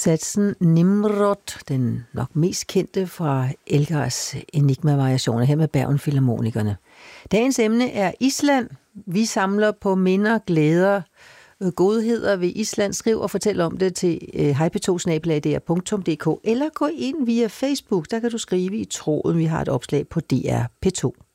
satsen Nimrod, den nok mest kendte fra Elgars Enigma-variationer her med Bergen Filharmonikerne. Dagens emne er Island. Vi samler på minder, glæder, godheder ved Island. Skriv og fortæl om det til hp2@dr.dk eller gå ind via Facebook. Der kan du skrive i tråden. Vi har et opslag på DR P2.